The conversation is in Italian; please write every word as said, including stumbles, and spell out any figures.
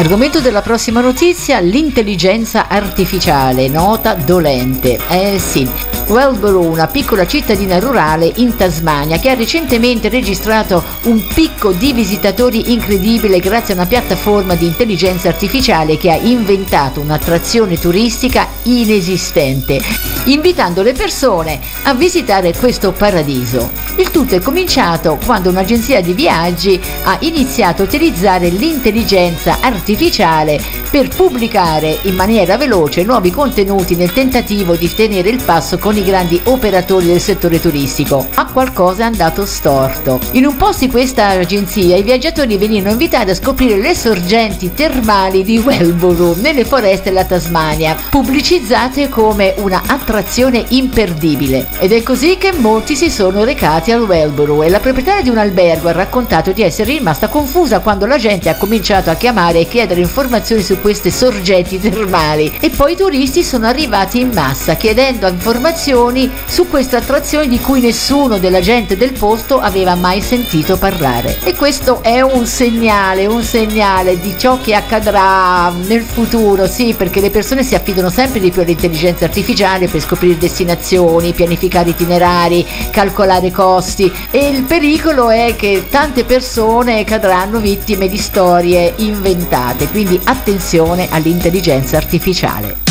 Argomento della prossima notizia: l'intelligenza artificiale, nota dolente. Eh sì, Wellborough, una piccola cittadina rurale in Tasmania, che ha recentemente registrato un picco di visitatori incredibile grazie a una piattaforma di intelligenza artificiale che ha inventato un'attrazione turistica inesistente, invitando le persone a visitare questo paradiso. Il tutto è cominciato quando un'agenzia di viaggi ha iniziato a utilizzare l'intelligenza artificiale per pubblicare in maniera veloce nuovi contenuti nel tentativo di tenere il passo con i grandi operatori del settore turistico. Ma qualcosa è andato storto. In un post di questa agenzia i viaggiatori venivano invitati a scoprire le sorgenti termali di Wellborough nelle foreste della Tasmania, pubblicizzate come una attrazione imperdibile. Ed è così che molti si sono recati al Wellborough, e la proprietaria di un albergo ha raccontato di essere rimasta confusa quando la gente ha cominciato a chiamare e chiedere informazioni su queste sorgenti termali, e poi i turisti sono arrivati in massa chiedendo informazioni su queste attrazioni di cui nessuno della gente del posto aveva mai sentito parlare. E questo è un segnale, un segnale di ciò che accadrà nel futuro, sì, perché le persone si affidano sempre di più all'intelligenza artificiale per scoprire destinazioni, pianificare itinerari, calcolare costi, e il pericolo è che tante persone cadranno vittime di storie inventate, quindi attenzione all'intelligenza artificiale.